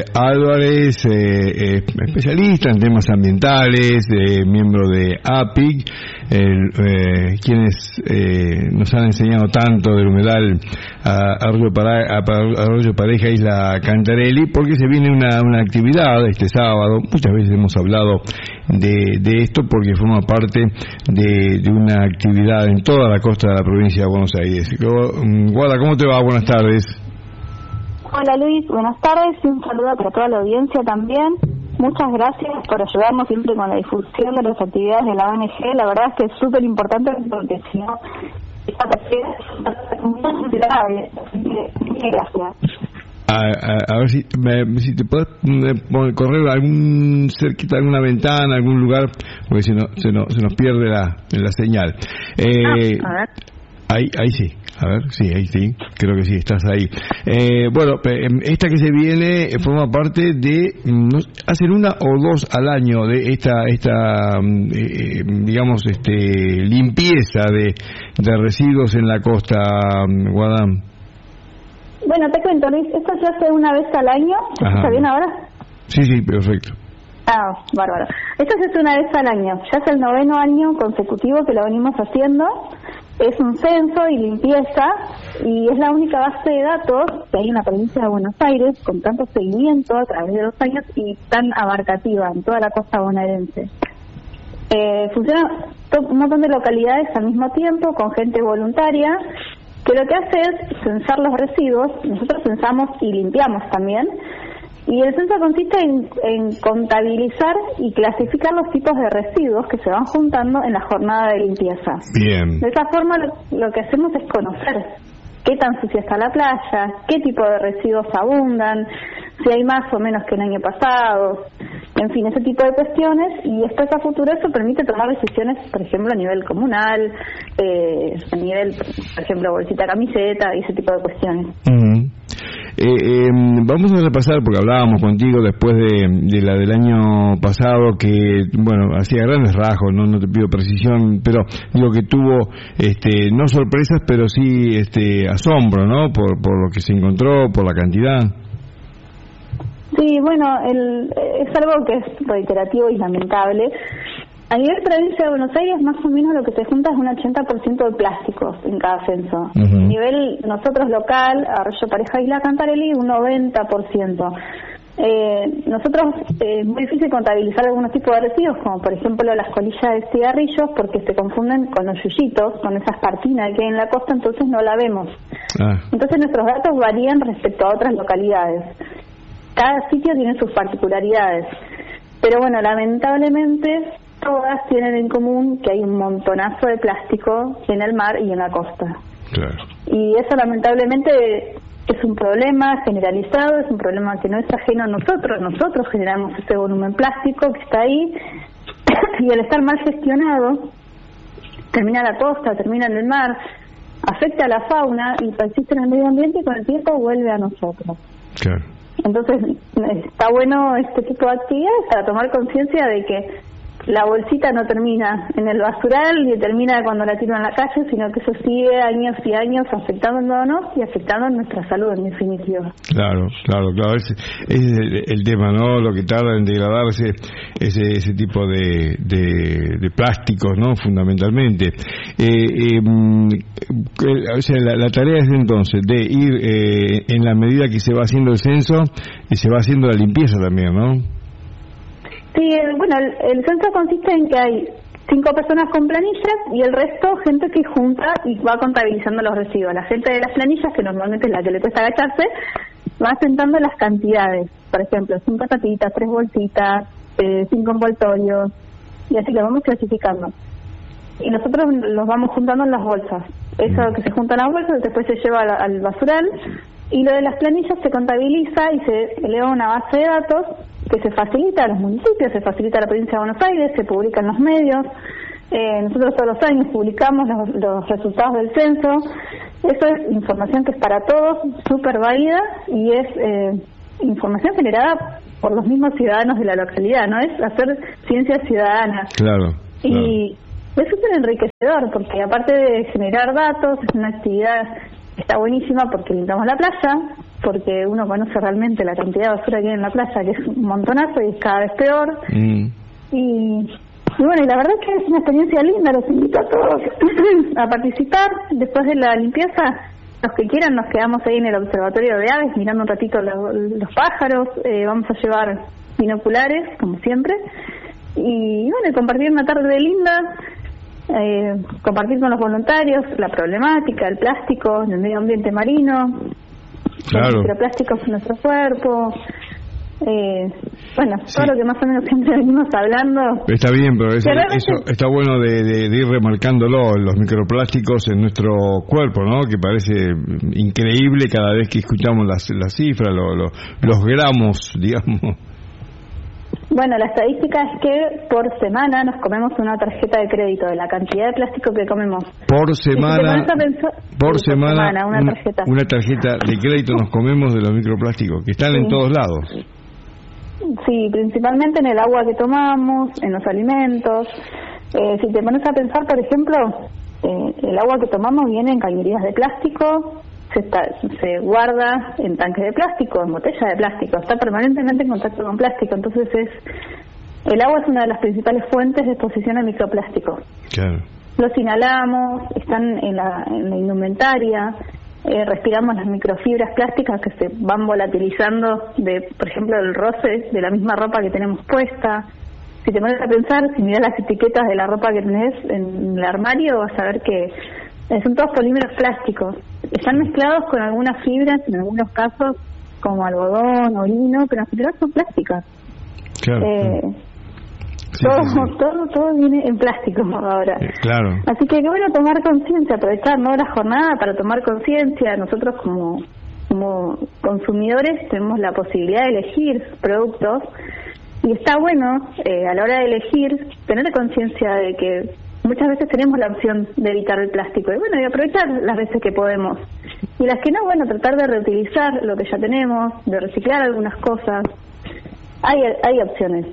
Álvarez, especialista en temas ambientales, miembro de APIC, quienes nos han enseñado tanto del humedal a Arroyo Pareja, Isla Cantarelli, porque se viene una actividad este sábado. Muchas veces hemos hablado de esto porque forma parte de una actividad en toda la costa de la provincia de Buenos Aires. Guada, ¿cómo te va? Buenas tardes. Hola Luis, buenas tardes y un saludo para toda la audiencia también. Muchas gracias por ayudarnos siempre con la difusión de las actividades de la ONG. La verdad es que es súper importante porque si no, esta actividad es muy grave. Gracias. A ver si te puedes correr cerquita de alguna ventana, algún lugar, porque se nos pierde la señal. A ver. Ahí sí. A ver, sí, ahí sí, creo que sí, estás ahí. Bueno, esta que se viene forma parte de, hacen una o dos al año de esta digamos, limpieza de residuos en la costa, Guadam. Bueno, te cuento, Luis, esto se hace una vez al año. ¿Está bien ahora? Sí, perfecto. Bárbaro. Esto se hace una vez al año. Ya es el 9º año consecutivo que lo venimos haciendo. Es un censo y limpieza y es la única base de datos que hay en la provincia de Buenos Aires con tanto seguimiento a través de 2 años y tan abarcativa en toda la costa bonaerense. Funciona un montón de localidades al mismo tiempo con gente voluntaria que lo que hace es censar los residuos. Nosotros censamos y limpiamos también. Y el censo consiste en contabilizar y clasificar los tipos de residuos que se van juntando en la jornada de limpieza. Bien. De esa forma lo que hacemos es conocer qué tan sucia está la playa, qué tipo de residuos abundan, si hay más o menos que el año pasado, en fin, ese tipo de cuestiones. Y después a futuro eso permite tomar decisiones, por ejemplo, a nivel comunal, a nivel, por ejemplo, bolsita camiseta y ese tipo de cuestiones. Vamos a repasar, porque hablábamos contigo después de la del año pasado, que, bueno, hacía grandes rasgos, no te pido precisión, pero digo que tuvo, no sorpresas, pero sí asombro, ¿no? Por lo que se encontró, por la cantidad. Sí, bueno, es algo que es reiterativo y lamentable. A nivel provincia de Buenos Aires, más o menos lo que se junta es un 80% de plásticos en cada censo. A nivel nosotros local, Arroyo Pareja, Isla Cantarelli, un 90%. Nosotros es muy difícil contabilizar algunos tipos de residuos, como por ejemplo las colillas de cigarrillos, porque se confunden con los yuyitos, con esa espartina que hay en la costa, entonces no la vemos. Entonces nuestros datos varían respecto a otras localidades. Cada sitio tiene sus particularidades. Pero bueno, lamentablemente todas tienen en común que hay un montonazo de plástico en el mar y en la costa. Claro. Y eso lamentablemente es un problema generalizado, es un problema que no es ajeno a nosotros. Nosotros generamos ese volumen plástico que está ahí y al estar mal gestionado termina en la costa, termina en el mar, afecta a la fauna y persiste en el medio ambiente y con el tiempo vuelve a nosotros. Claro. Entonces está bueno este tipo de actividades para tomar conciencia de que la bolsita no termina en el basural ni termina cuando la tiro en la calle, sino que eso sigue años y años afectándonos y afectando nuestra salud en definitiva. Claro. Ese es el tema, ¿no? Lo que tarda en degradarse ese tipo de plásticos, ¿no? Fundamentalmente. O sea, la tarea es entonces de ir en la medida que se va haciendo el censo y se va haciendo la limpieza también, ¿no? Sí, bueno, el censo consiste en que hay 5 personas con planillas y el resto gente que junta y va contabilizando los residuos. La gente de las planillas, que normalmente es la que le cuesta agacharse, va sentando las cantidades. Por ejemplo, 5 tapitas, 3 bolsitas, 5 envoltorios, y así lo vamos clasificando. Y nosotros los vamos juntando en las bolsas. Eso que se junta en las bolsas después se lleva al basural, y lo de las planillas se contabiliza y se eleva a una base de datos que se facilita a los municipios, se facilita a la provincia de Buenos Aires, se publica en los medios. Nosotros todos los años publicamos los resultados del censo. Eso es información que es para todos, súper válida, y es información generada por los mismos ciudadanos de la localidad, ¿no? Es hacer ciencia ciudadana. Claro. Y es súper enriquecedor, porque aparte de generar datos, es una actividad que está buenísima porque limpiamos la playa, porque uno conoce realmente la cantidad de basura que hay en la playa, que es un montonazo y es cada vez peor. Y bueno, y la verdad es que es una experiencia linda, los invito a todos a participar. Después de la limpieza, los que quieran nos quedamos ahí en el observatorio de aves mirando un ratito los pájaros, vamos a llevar binoculares, como siempre, y bueno, compartir una tarde linda, compartir con los voluntarios la problemática, el plástico, el medio ambiente marino, los microplásticos en nuestro cuerpo. Bueno, todo lo que más o menos siempre venimos hablando. Está bien, pero eso está bueno de ir remarcándolo, los microplásticos en nuestro cuerpo, ¿no? Que parece increíble cada vez que escuchamos las cifras, los gramos, digamos. Bueno, la estadística es que por semana nos comemos una tarjeta de crédito de la cantidad de plástico que comemos. Por semana, una tarjeta de crédito nos comemos de los microplásticos, que están en todos lados. Sí, principalmente en el agua que tomamos, en los alimentos. Si te pones a pensar, por ejemplo, el agua que tomamos viene en cañerías de plástico, se guarda en tanques de plástico, en botellas de plástico, está permanentemente en contacto con plástico, entonces el agua es una de las principales fuentes de exposición a microplásticos. Claro. Los inhalamos, están en la indumentaria, respiramos las microfibras plásticas que se van volatilizando por ejemplo, el roce de la misma ropa que tenemos puesta. Si te pones a pensar, si miras las etiquetas de la ropa que tenés en el armario, vas a ver que son todos polímeros plásticos. Están mezclados con algunas fibras, en algunos casos, como algodón o lino, pero en general son plásticas. Claro. Todo viene en plástico ahora. Claro. Así que qué bueno tomar conciencia, aprovechar la jornada para tomar conciencia. Nosotros como consumidores tenemos la posibilidad de elegir productos y está bueno a la hora de elegir tener conciencia de que muchas veces tenemos la opción de evitar el plástico y bueno, y aprovechar las veces que podemos. Y las que no, bueno, tratar de reutilizar lo que ya tenemos, de reciclar algunas cosas. Hay opciones.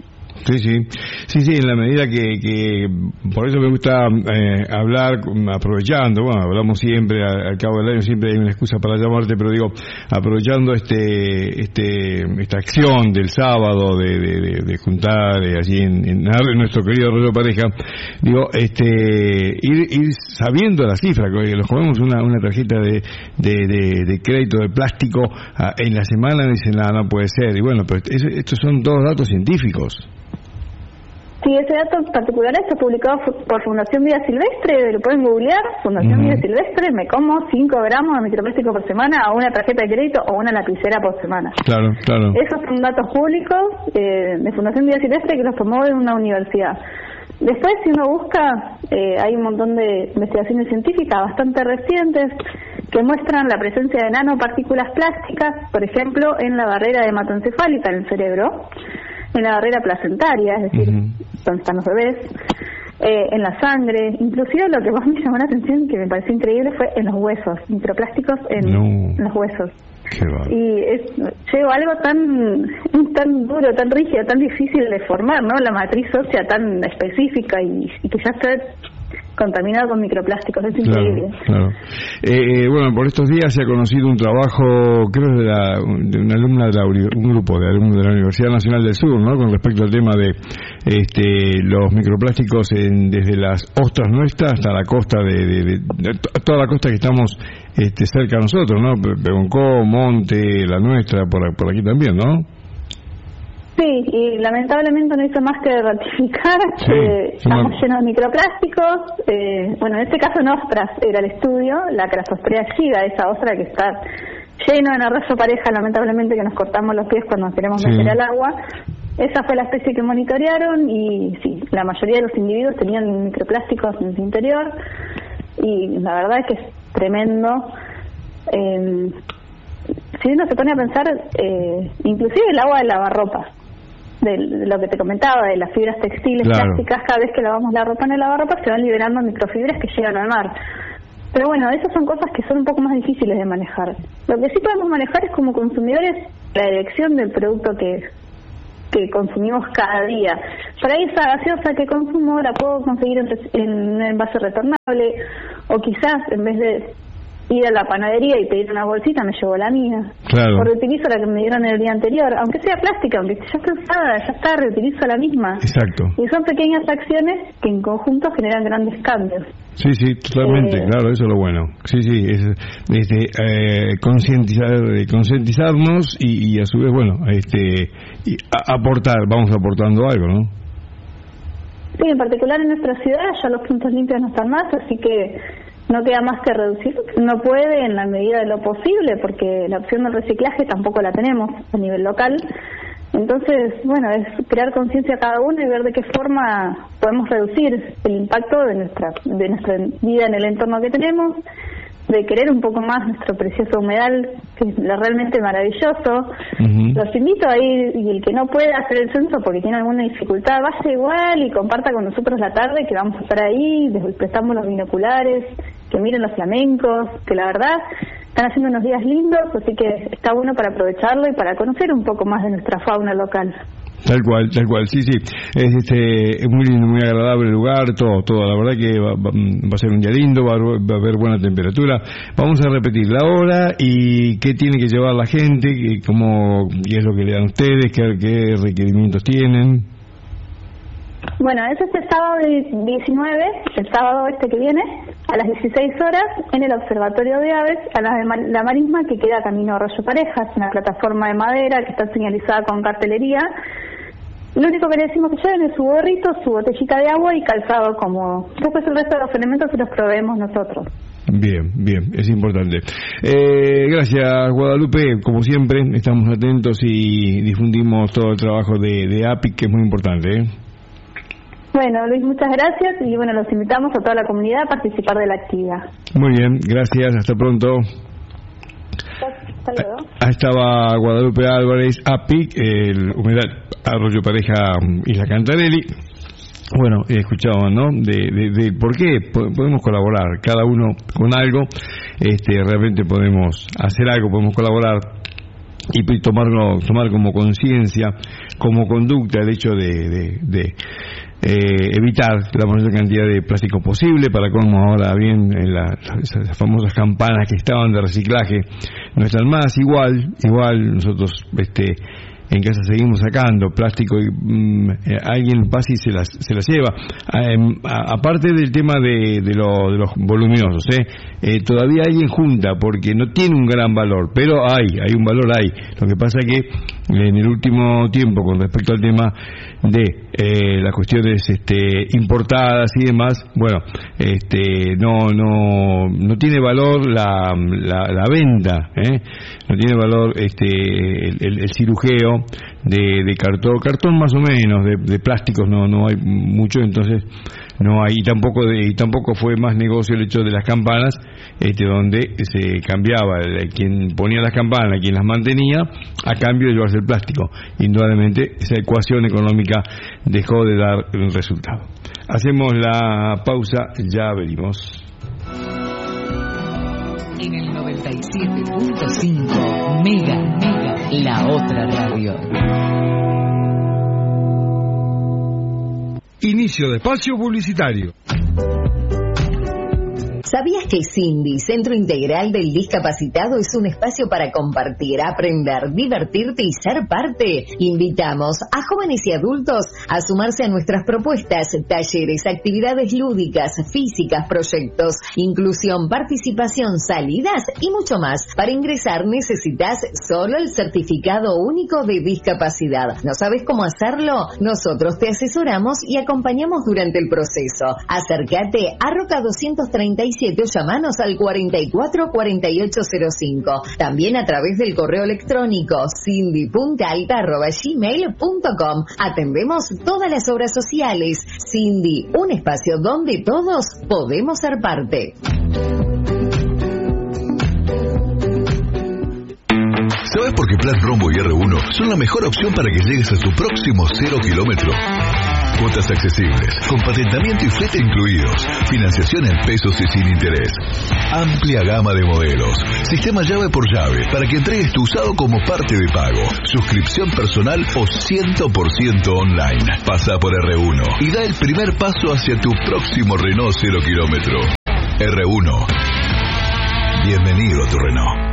Sí, en la medida que por eso me gusta hablar, aprovechando, bueno, hablamos siempre, al cabo del año siempre hay una excusa para llamarte, pero digo, aprovechando esta acción del sábado de juntar allí en nuestro querido Arroyo Pareja, digo, ir sabiendo la cifra, que nos comemos una tarjeta de crédito de plástico en la semana, dicen, no puede ser, y bueno, pero estos son todos datos científicos. Sí, ese dato particular está publicado por Fundación Vida Silvestre, lo pueden googlear, Fundación Vida Silvestre, me como 5 gramos de microplástico por semana a una tarjeta de crédito o una lapicera por semana. Claro. Esos son datos públicos de Fundación Vida Silvestre que los promueve una universidad. Después, si uno busca, hay un montón de investigaciones científicas bastante recientes que muestran la presencia de nanopartículas plásticas, por ejemplo, en la barrera hematoencefálica en el cerebro, en la barrera placentaria, es decir, donde están los bebés, en la sangre, inclusive lo que más me llamó la atención, que me pareció increíble, fue en los huesos, microplásticos en los huesos. Y lleva algo tan duro, tan rígido, tan difícil de formar, ¿no? La matriz ósea tan específica y que ya está contaminado con microplásticos, es increíble. Claro. Bueno, por estos días se ha conocido un trabajo, creo, de una alumna un grupo de alumnos de la Universidad Nacional del Sur, ¿no? Con respecto al tema de los microplásticos desde las ostras nuestras hasta la costa de toda la costa que estamos cerca de nosotros, ¿no? Pegoncó, Monte, la nuestra, por aquí también, ¿no? Sí, y lamentablemente no hizo más que ratificar que estamos llenos de microplásticos. Bueno, en este caso en ostras era el estudio, la Crasosprea giga, esa ostra que está lleno en Arroyo Pareja, lamentablemente que nos cortamos los pies cuando nos queremos meter al agua. Esa fue la especie que monitorearon y sí, la mayoría de los individuos tenían microplásticos en su interior y la verdad es que es tremendo. Si uno se pone a pensar, inclusive el agua de lavarropas, de lo que te comentaba, de las fibras textiles plásticas, cada vez que lavamos la ropa en el lavarropa se van liberando microfibras que llegan al mar. Pero bueno, esas son cosas que son un poco más difíciles de manejar. Lo que sí podemos manejar es como consumidores la elección del producto que consumimos cada día. Por ahí esa gaseosa que consumo la puedo conseguir en un envase retornable, o quizás en vez de ir a la panadería y pedir una bolsita, me llevo la mía. Claro. O reutilizo la que me dieron el día anterior, aunque sea plástica, aunque ya esté usada, ya está, reutilizo la misma. Exacto. Y son pequeñas acciones que en conjunto generan grandes cambios. Sí, totalmente, claro, eso es lo bueno. Sí, concientizarnos y a su vez, bueno, vamos aportando algo, ¿no? Sí, en particular en nuestra ciudad ya los puntos limpios no están más, así que no queda más que reducir. No puede en la medida de lo posible, porque la opción del reciclaje tampoco la tenemos a nivel local. Entonces, bueno, es crear conciencia a cada uno y ver de qué forma podemos reducir el impacto de nuestra vida en el entorno que tenemos, de querer un poco más nuestro precioso humedal, que es realmente maravilloso. Los invito a ir, y el que no pueda hacer el censo porque tiene alguna dificultad, vaya igual y comparta con nosotros la tarde, que vamos a estar ahí, les prestamos los binoculares, que miren los flamencos, que la verdad están haciendo unos días lindos, así que está bueno para aprovecharlo y para conocer un poco más de nuestra fauna local. Tal cual, sí. Es muy lindo, muy agradable el lugar, todo. La verdad que va a ser un día lindo, va a haber buena temperatura. Vamos a repetir la hora y qué tiene que llevar la gente, qué es lo que le dan ustedes, qué requerimientos tienen. Bueno, es este sábado 19, el sábado que viene, a las 16 horas, en el Observatorio de Aves, a la marisma que queda camino a Arroyo Parejas, una plataforma de madera que está señalizada con cartelería. Lo único que le decimos que lleven es su gorrito, su botellita de agua y calzado cómodo. Después el resto de los elementos se los proveemos nosotros. Bien, es importante. Gracias, Guadalupe. Como siempre, estamos atentos y difundimos todo el trabajo de APIC, que es muy importante, Bueno, Luis, muchas gracias y bueno, los invitamos a toda la comunidad a participar de la actividad. Muy bien, gracias, hasta pronto. Hasta luego. Ahí estaba Guadalupe Álvarez, APIC, el humedal Arroyo Pareja, Isla Cantarelli. Bueno, escuchaban, ¿no? De por qué podemos colaborar, cada uno con algo, realmente podemos hacer algo, podemos colaborar y tomar como conciencia, como conducta el hecho de evitar la mayor cantidad de plástico posible. Para colmo, ahora bien, esas famosas campanas que estaban de reciclaje no están más. Igual nosotros en casa seguimos sacando plástico y alguien pasa y se las lleva. Aparte del tema de los voluminosos, todavía alguien junta porque no tiene un gran valor, pero hay un valor. Lo que pasa es que en el último tiempo, con respecto al tema de las cuestiones importadas y demás, bueno, no tiene valor la venta, no tiene valor el cirujeo de cartón más o menos, de plásticos no hay mucho, entonces no hay, y tampoco fue más negocio el hecho de las campanas, donde se cambiaba quien ponía las campanas, quien las mantenía, a cambio de llevarse el plástico. Indudablemente esa ecuación económica dejó de dar resultado. Hacemos la pausa, ya venimos. En el 97.5 Mega, la otra radio. Inicio de espacio publicitario. ¿Sabías que Cindy, Centro Integral del Discapacitado, es un espacio para compartir, aprender, divertirte y ser parte? Invitamos a jóvenes y adultos a sumarse a nuestras propuestas, talleres, actividades lúdicas, físicas, proyectos, inclusión, participación, salidas y mucho más. Para ingresar necesitas solo el certificado único de discapacidad. ¿No sabes cómo hacerlo? Nosotros te asesoramos y acompañamos durante el proceso. Acércate a Roca 237, llamanos al 444805. También a través del correo electrónico cindy.alta@gmail.com. Atendemos todas las obras sociales. Cindy, un espacio donde todos podemos ser parte. ¿Sabes por qué Plan Rombo y R1 son la mejor opción para que llegues a tu próximo 0 kilómetro? Cuotas accesibles, con patentamiento y flete incluidos, financiación en pesos y sin interés, amplia gama de modelos, sistema llave por llave para que entregues tu usado como parte de pago, suscripción personal o 100% online. Pasa por R1 y da el primer paso hacia tu próximo Renault 0 kilómetro. R1, Bienvenido a tu Renault.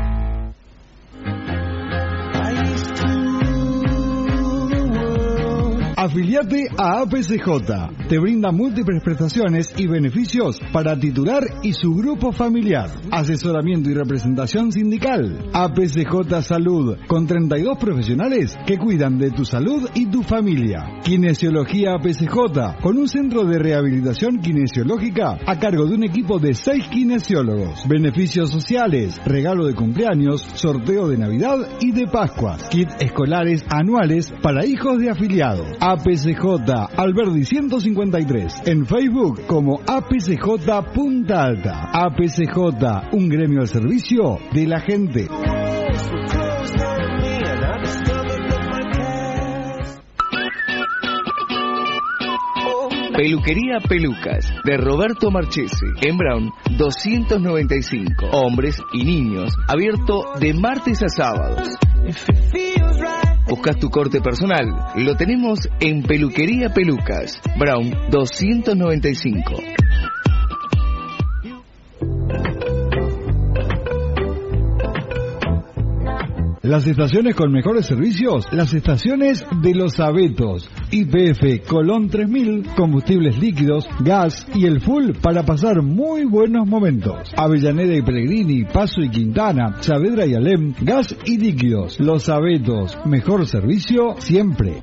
Afiliate a APCJ. Te brinda múltiples prestaciones y beneficios para titular y su grupo familiar. Asesoramiento y representación sindical. APCJ Salud, con 32 profesionales que cuidan de tu salud y tu familia. Kinesiología APCJ, con un centro de rehabilitación kinesiológica a cargo de un equipo de 6 kinesiólogos. Beneficios sociales, regalo de cumpleaños, sorteo de Navidad y de Pascua. Kit escolares anuales para hijos de afiliados. APCJ Alberdi 153, en Facebook como APCJ Punta Alta. APCJ, un gremio al servicio de la gente. Peluquería Pelucas, de Roberto Marchesi, en Brown 295, hombres y niños, abierto de martes a sábados. ¿Buscas tu corte personal? Lo tenemos en Peluquería Pelucas, Brown 295. Las estaciones con mejores servicios, las estaciones de Los Abetos. YPF Colón 3000, combustibles líquidos, gas y el full para pasar muy buenos momentos. Avellaneda y Pellegrini, Paso y Quintana, Saavedra y Alem, gas y líquidos. Los Abetos, mejor servicio siempre.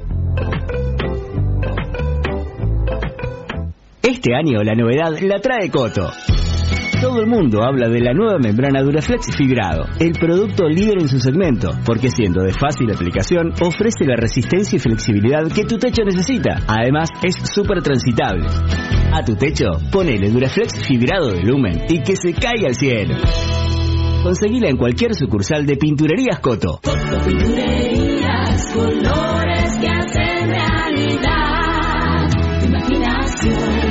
Este año la novedad la trae Coto. Todo el mundo habla de la nueva membrana Duraflex Fibrado, el producto líder en su segmento, porque siendo de fácil aplicación, ofrece la resistencia y flexibilidad que tu techo necesita. Además, es súper transitable. A tu techo, ponele Duraflex Fibrado de Lumen y que se caiga al cielo. Conseguila en cualquier sucursal de Pinturerías Coto. Coto Pinturerías, colores que hacen realidad. Imaginación.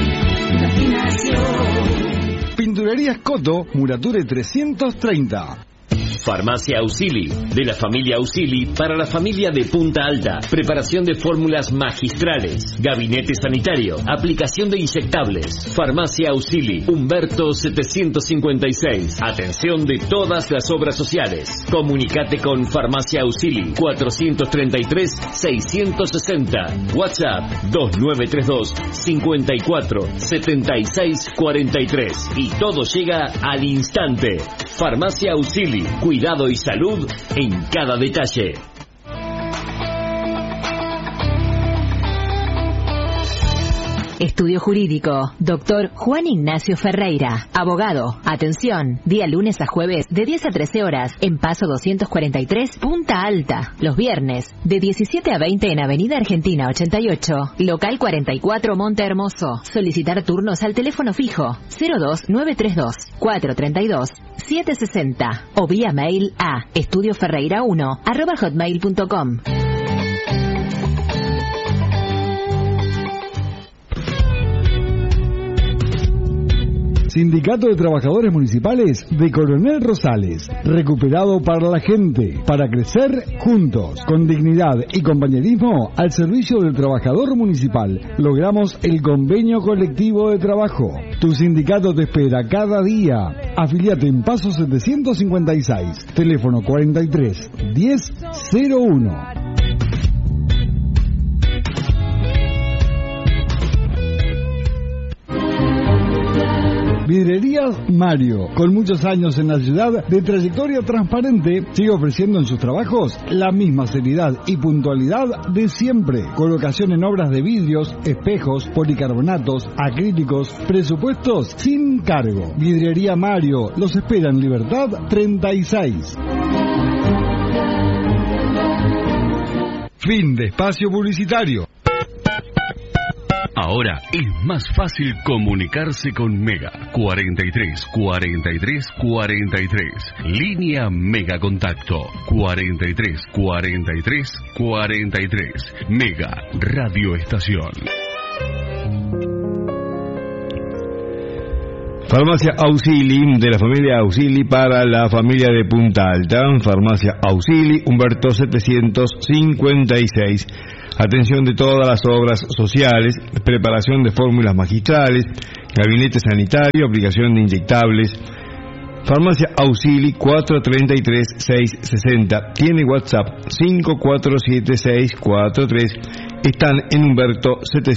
Pinturerías Coto, Murature 330. Farmacia Ausili, de la familia Ausili para la familia de Punta Alta. Preparación de fórmulas magistrales. Gabinete sanitario. Aplicación de inyectables. Farmacia Ausili, Humberto 756. Atención de todas las obras sociales. Comunicate con Farmacia Ausili 433-660. WhatsApp 2932 54 76 43. Y todo llega al instante. Farmacia Ausili. Cuidado y salud en cada detalle. Estudio Jurídico, Dr. Juan Ignacio Ferreira, abogado. Atención, día lunes a jueves de 10 a 13 horas en Paso 243, Punta Alta. Los viernes de 17 a 20 en Avenida Argentina 88, local 44 Monte Hermoso. Solicitar turnos al teléfono fijo 02932 432 760 o vía mail a estudioferreira1@hotmail.com. Sindicato de Trabajadores Municipales de Coronel Rosales, recuperado para la gente, para crecer juntos, con dignidad y compañerismo al servicio del trabajador municipal. Logramos el convenio colectivo de trabajo. Tu sindicato te espera cada día. Afiliate en Paso 756, teléfono 43 10 01. Vidrerías Mario, con muchos años en la ciudad de trayectoria transparente, sigue ofreciendo en sus trabajos la misma seriedad y puntualidad de siempre. Colocación en obras de vidrios, espejos, policarbonatos, acrílicos, presupuestos sin cargo. Vidrería Mario, los espera en Libertad 36. Fin de espacio publicitario. Ahora es más fácil comunicarse con Mega. 43 43 43. Línea Mega Contacto. 43 43 43. Mega Radio Estación. Farmacia Ausili, de la familia Ausili para la familia de Punta Alta. Farmacia Ausili, Humberto 756. Atención de todas las obras sociales, preparación de fórmulas magistrales, gabinete sanitario, aplicación de inyectables, Farmacia Auxili 433-660. Tiene WhatsApp 547643. Están en Humberto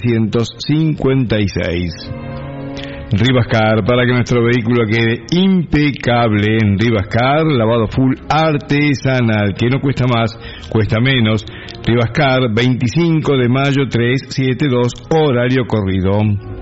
756. Rivascar, para que nuestro vehículo quede impecable. En Rivascar, lavado full artesanal, que no cuesta más, cuesta menos. Rivascar, 25 de mayo 372, horario corrido.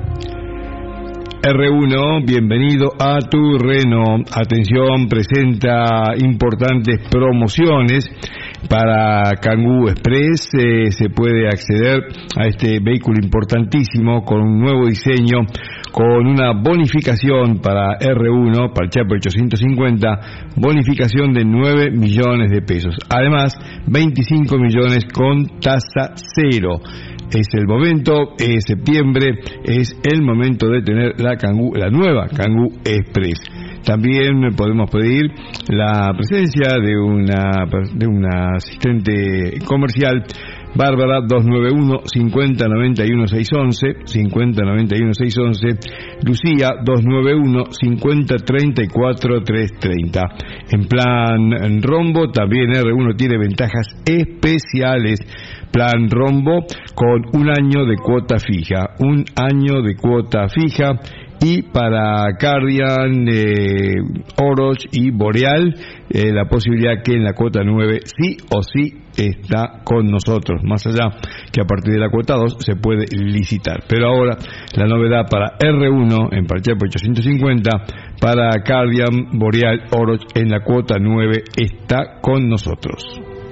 R1, bienvenido a tu Renault. Atención, presenta importantes promociones para Kangoo Express. Se puede acceder a este vehículo importantísimo con un nuevo diseño, con una bonificación para R1, para el Chapo 850, bonificación de 9 millones de pesos. Además, 25 millones con tasa cero. Es el momento, es septiembre, es el momento de tener la Kangoo, la nueva Kangoo Express. También podemos pedir la presencia de una asistente comercial, Bárbara, 291-5091-611, 5091-611, Lucía, 291-5034-330. En plan rombo, también R1 tiene ventajas especiales. Plan rombo con un año de cuota fija, y para Cardian, Oroch y Boreal, la posibilidad que en la cuota 9 sí o sí está con nosotros, más allá que a partir de la cuota 2 se puede licitar. Pero ahora la novedad para R1 en Parchapo 850, para Cardian, Boreal, Oroch en la cuota 9 está con nosotros.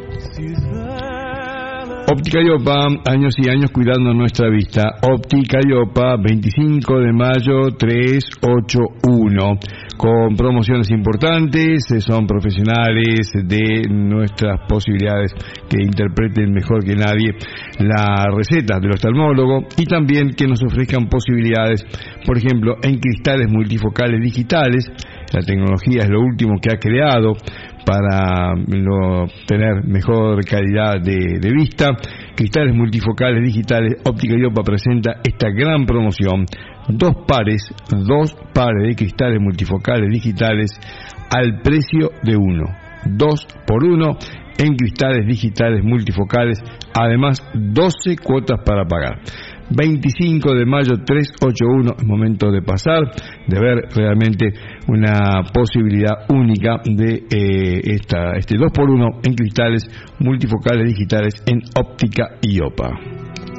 Óptica Iopa, años y años cuidando nuestra vista. Óptica Iopa, 25 de mayo 381, con promociones importantes. Son profesionales de nuestras posibilidades que interpreten mejor que nadie la receta del oftalmólogo, y también que nos ofrezcan posibilidades, por ejemplo, en cristales multifocales digitales. La tecnología es lo último que ha creado para tener mejor calidad de vista. Cristales multifocales digitales. Óptica Iopa presenta esta gran promoción: dos pares de cristales multifocales digitales al precio de uno. 2 por 1 en cristales digitales multifocales, además 12 cuotas para pagar. 25 de mayo 381, es momento de pasar, de ver realmente una posibilidad única de este 2x1 en cristales multifocales digitales en Óptica Iopa.